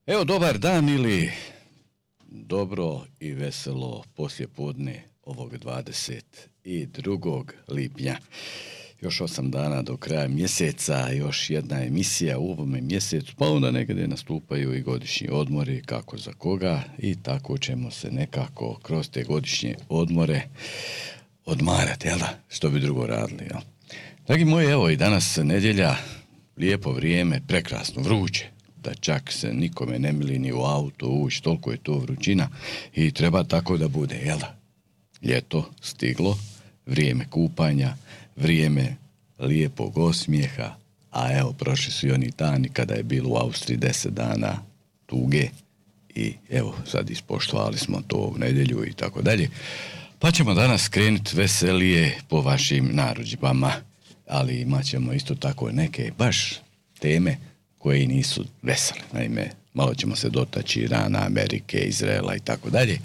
Evo, dobar dan ili dobro i veselo poslijepodne ovog 22. lipnja. Još 8 dana do kraja mjeseca, još jedna emisija u ovome mjesecu, pa onda negdje nastupaju i godišnji odmori, kako za koga, i tako ćemo se nekako kroz te godišnje odmore odmarati, jel da? Što bi drugo radili, jel? Dragi moji, evo i danas nedjelja, lijepo vrijeme, prekrasno, vruće, da čak se nikome ne mili ni u auto ući, toliko je to vrućina i treba tako da bude, jel da? Ljeto stiglo, vrijeme kupanja, vrijeme lijepog osmijeha, a evo prošli su i oni dani kada je bilo u Austriji 10 dana tuge i evo sad ispoštovali smo to u nedjelju i tako dalje. Pa ćemo danas krenuti veselije po vašim narudžbama, ali imat ćemo isto tako neke baš teme koje nisu vesele. Naime, malo ćemo se dotaći Irana, Amerike, Izraela i tako dalje.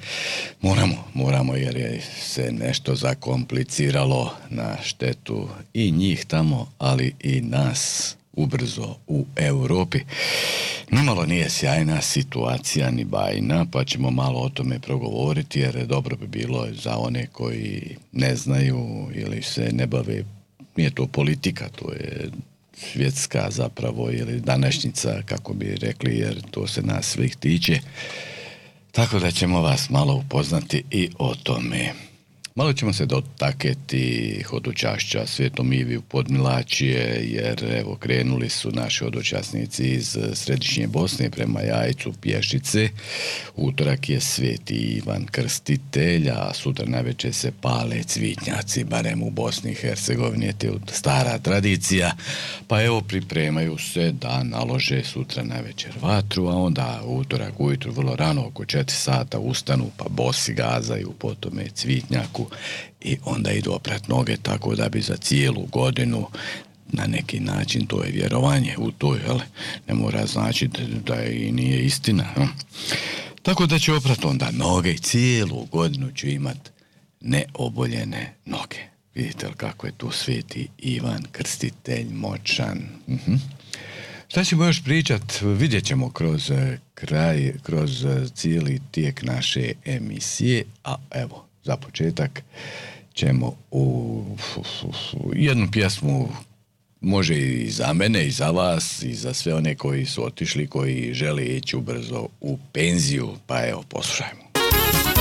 Moramo jer je se nešto zakompliciralo na štetu i njih tamo, ali i nas ubrzo u Europi. Nimalo nije sjajna situacija ni bajna, pa ćemo malo o tome progovoriti, jer dobro bi bilo za one koji ne znaju ili se ne bave, nije to politika, to je svjetska zapravo ili današnjica, kako bi rekli, jer to se nas svih tiče. Tako da ćemo vas malo upoznati i o tome. Malo ćemo se dotaketi hodočašća Svetom Ivi u Podmilačije, jer evo krenuli su naši hodočasnici iz središnje Bosne prema Jajcu pješice. Utorak je Sveti Ivan Krstitelj, a sutra navečer se pale cvitnjaci, barem u Bosni i Hercegovini, je to stara tradicija. Pa evo pripremaju se da nalože sutra navečer vatru, a onda utorak ujutru vrlo rano oko 4 sata ustanu, pa bosi gazaju po tome cvitnjaku i onda idu oprat noge, tako da bi za cijelu godinu na neki način, to je vjerovanje u to, jel? Ne mora značiti da i nije istina, jel? Tako da će oprat onda noge i cijelu godinu ću imat neoboljene noge. Vidite li kako je tu Sveti Ivan Krstitelj moćan? Šta ćemo još pričat? Vidjet ćemo kroz cijeli tijek naše emisije, a evo, za početak ćemo u jednu pjesmu, može i za mene i za vas i za sve one koji su otišli, koji žele ići ubrzo u penziju, pa evo, poslušajmo.